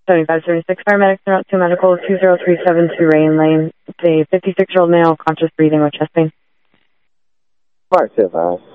7576 paramedics are out to medical 20372 Rain Lane. It's a 56-year-old male, conscious breathing with chest pain. Mark 5.